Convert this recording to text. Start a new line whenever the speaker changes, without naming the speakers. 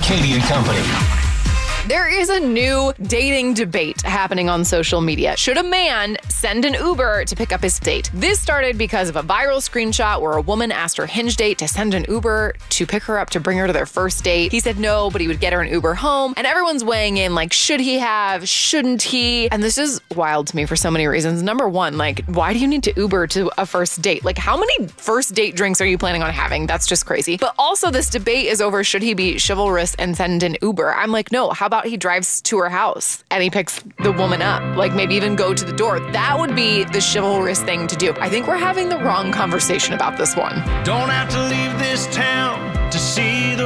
Katie and Company.
There is a new dating debate happening on social media. Should a man send an Uber to pick up his date? This started because of a viral screenshot where a woman asked her Hinge date to send an Uber to pick her up to bring her to their first date. He said no, but he would get her an Uber home. And everyone's weighing in like, should he have? Shouldn't he? And this is wild to me for so many reasons. Number one, like, why do you need to Uber to a first date? Like, how many first date drinks are you planning on having? That's just crazy. But also this debate is over, should he be chivalrous and send an Uber? I'm like, no, how about he drives to her house and he picks the woman up, like maybe even go to the door. That would be the chivalrous thing to do. I think we're having the wrong conversation about this one.
Don't have to leave this town to see the